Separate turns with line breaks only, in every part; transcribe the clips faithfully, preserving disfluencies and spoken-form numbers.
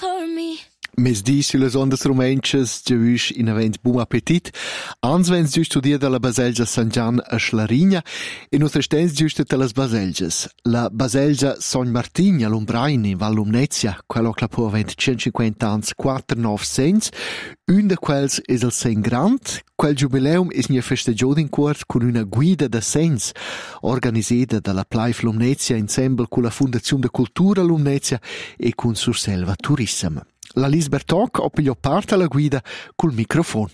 for me.
Mes di sulle ondas romenches giavisch in avent buon appetit. Ans vens giu studier alla Baselgia San Gian a Schlarigna e nostre stens giuste te las Baselgias. La Baselgia Son Martin a Lumbrain in Val Lumnezia, quello che può avent centocinquanta ans quattro nove sens. Un de quels es el Sen Grand. Quel jubileum is nia festegiato in cuort con una guida de sens organisada dalla Plaif Lumnezia insieme con la Fondazione de Cultura Lumnezia e con Surselva Tourism. La Lisbeth Talk ho pigliato parte alla guida col microfono.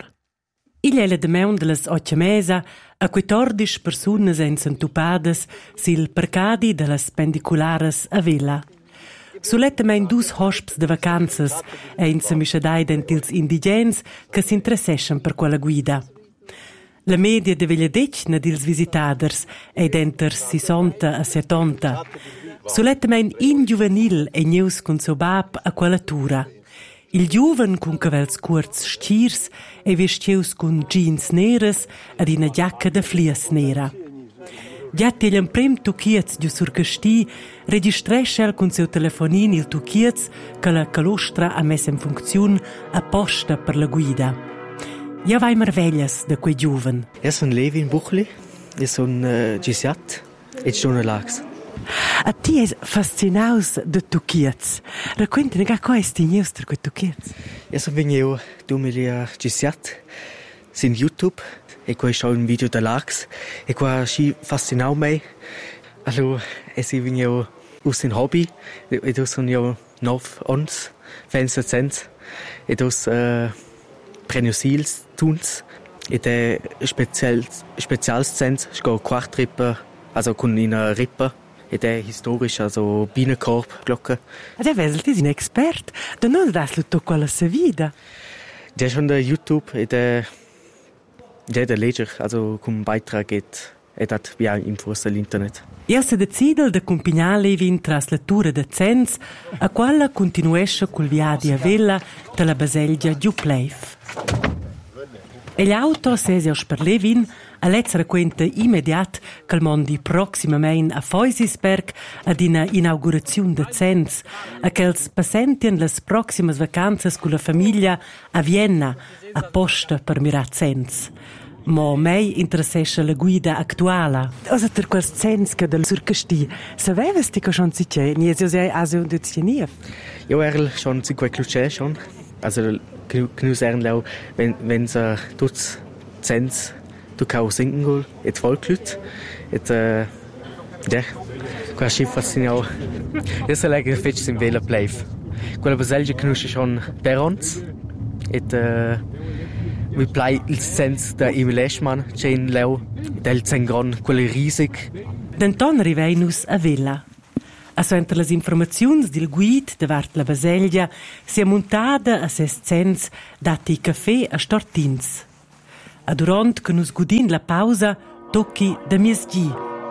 Il è la demaun de las otto mesa a quattordici persunas en tupades sil percadi de las pendiculares a Vella. Sulettamain dus hosps de vacanzas e in semischadai dentils indigens che si interesseschen per quella guida. La media de vegliadetg dils visitaders è d'enter sessanta a settanta. Sulettamain in juvenil e neus con suo bab a quella tura. Il giuven cun cavels curz stirs e vestius cun jeans neres ad ina giacca de flies nera. Giatti il prim tuchiez giu sur casti registresce cun seu telefonin il tuchiez che la calostra ha messa in funzione apposta per la guida. Ja vai merveglias de quei giuven.
Io sono Levin Buchli, io sono uh, Gisiat e sono Lax.
A ti es fascinaus de tuchiez. Raccontami che cosa è sti news per quei tuchiez.
Io sono venuto duemiladiciassette sin YouTube e qua ho un video da Lax e qua si fascinau me. Allora, e si venuto us in hobby e tu sono io nove ons fans de sens e tu uh, prenusils tuns e de spezial spezials sens sco quartrippe also con una rippe e de historisch also Bienenkorb Glocke.
Der Wesel ist ein Expert. Da non das lu tocco alla sua vida.
Der schon der YouTube e de der der Leger also cum Beitrag geht e dat via infos all'internet.
Io se decidel de accompagnare Levin tras la tura de Zens a quella continuesce col viadi a Vella della Baselgia Giupleif. E l'auto sese os per Levin a lez racquenta immediat che il mondi proximamente a Feusisberg ad una inaugurazione de Zens a che els passentien las proximas vacanzas con la famiglia a Vienna apposta per mirar Zens. Ma mei interessesce la guida attuale. Also per quel Zens che del surcasti, savevas ti che schon si c'è? Nie so sei also de Zenief.
Jo erl schon si quei cluche schon. Also knus ern lau wenn wenn sa tuts Zens du kau singen gol et volklut et äh ja quasi fascinau. Essa lega fetch im Vela Pleif. Quella baselgia knus schon perons et äh mi plai il sens da Emil Eschmann chain lau del Zengron quelle riesig.
Denton riveinus a Vella. A suenter las informaziuns dil guid de vart la Baselgia si è montada a ses cens dati caffè a Stortins. A durant che nus gudin la pausa tocchi da miesgi.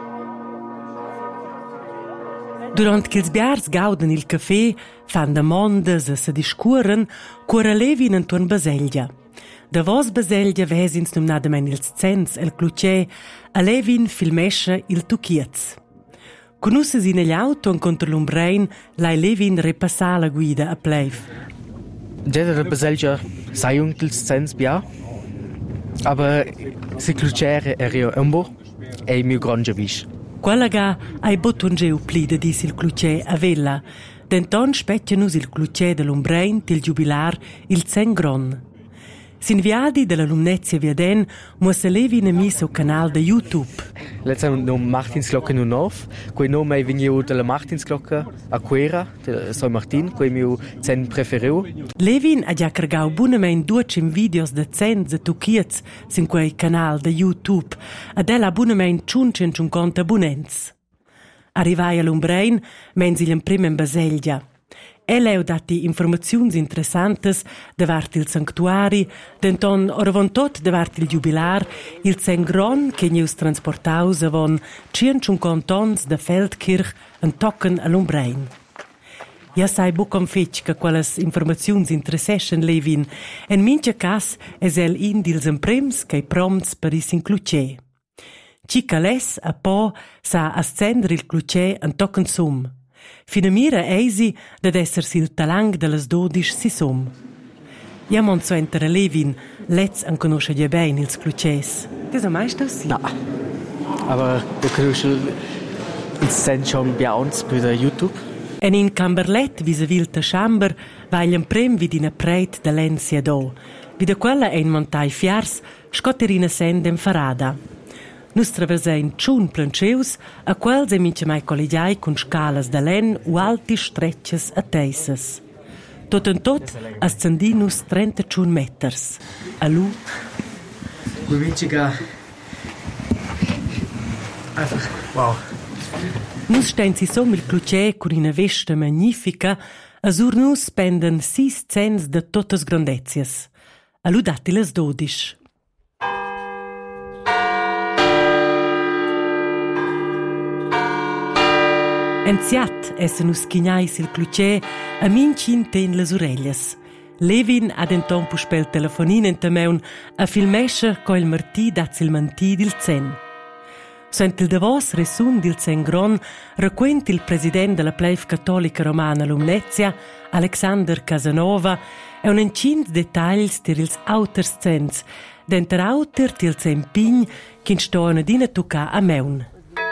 Durant che ils biars gauden il caffè, fan da mondes e se discuren, cura Levin intorn Baselgia. Da vos Baselgia vesins numnadamein ils cens el clucè, a Levin filmesce il tuchiez. Conosces in egli auto incontro l'Umbrain, lai Levin repassa la guida a Pleif.
Der der Baselgia sei untils cens bia. Aber si clucere er io umbo e mio grande vis.
Quella ga ai bottongeu plida dis il clucè a Vella. Denton specchianus il clucè dell'Umbrain til jubilar il Zengron. Sin viadi della Lumnezia Viaden muossa Levin a mis au canal de YouTube.
Let's no Martinsglocke nu nov, quei nome è vegniu della Martinsglocke a Quera, de San Martin, quei mio zen preferiu.
Levin ha già cargau bunamein duecim videos de zen de tuchiez sin quei canal de YouTube, ed ella bunamein ciuncencinquanta abunents. Arrivai all'Umbrain, mensi in prima in Baselgia. E leu dati informaziuns interessantes davart il sanctuari, denton oravon tot davart il jubilar, il Zengron che neus transportaus avon ciencinquanta tons da Feldkirch en tocken all'Umbrain. Ja sai bucam fetg che quelles informaziuns interesseschen Levin, en mincha cas es el in dils emprems che promts per is inclucè. Cica les a po sa ascender il clucè en tocken sum. Fina mira eisi dad esser sil talang de las dodisch si som. Ja mon so enter Levin, let's an conosce ja bein ils cluches. Das am meist aus
Na, aber du kannst jetzt sind schon bei uns bei der YouTube.
En in Camberlet vis-a-vis ta chamber vai un prem vid ina preit de l'ensia do. Vid quella ein montai fiars, scotterina sendem farada. Nus traversein tschun planceus, a quels e mince mai collegiai cun scalas de len u alti strecces a teisas. Tot en tot, as zendinus trenta tschun meters. A lu...
Wir mince ga... Einfach, wow.
Nus stein si som il cluché cun ina vesta magnifica, asur nus spenden sis cents de totas grandezias. A lu dati las dodisch. Enziat esse nus chignai sil cluché a mincin ten las orellas. Levin ha denton puspel telefonin enta meun a filmescha co il martì daz il mantì dil zen. Sent il davos resun dil zen gron raquent il president della Pleif Cattolica Romana Lumnezia, Alexander Casanova, e un encint dettagls tir ils auters zens, denter auter til zen pign kin sto adina tucà a meun.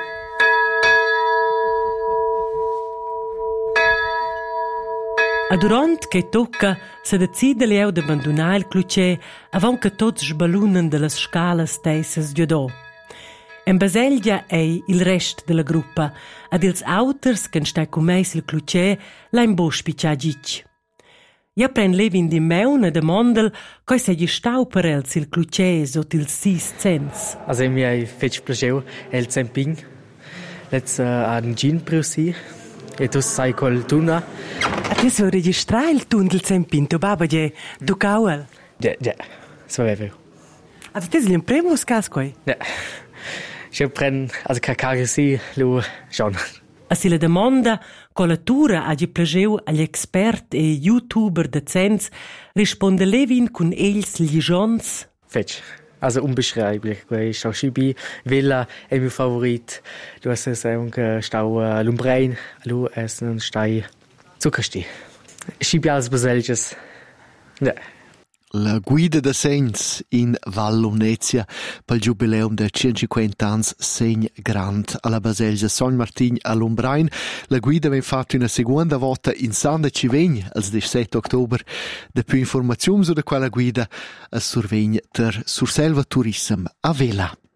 A durant che tocca se decide leu d'abbandonar il cluché avant che tots sbalunen de las scalas teisas giodò. En Baselgia ei il rest della gruppa, ad ils auters che stai con meis il cluché la in bosch piccia gic. Ja pren Levin di meun e demandel coi se gli stau per els il cluché sot il sis cents.
Also mi hai fetch plageu el zemping. Let's uh, an gin preusi. E tu sai col tuna.
Adesso registrai il tun del zempin, tu baba je tu cauel.
Ja, ja. So è vero.
Also das ist ein Primus cascoi.
Ja. Ich pren also kakagesi lu schon.
A si la domanda con la tura agi plageu agli expert e youtuber de Zens risponde Levin con els gli jons.
Fetch. Also unbeschreiblich. Ich auch Schibi, Villa, è mio favorit. Du hast es un stau uh, Lumbrein, lu es un stai Zuckersti. Schibi als Baselges. Ja.
La guida de Sens in Val Lumnezia pel jubileum de centocinquanta ans segn grand alla Baselgia San Martin a Lumbrain. La guida vem fatta una seconda volta in Sanda Civegn als diciassette ottober. De più informazioni su de quella guida a survegn ter Surselva Tourism a Vela.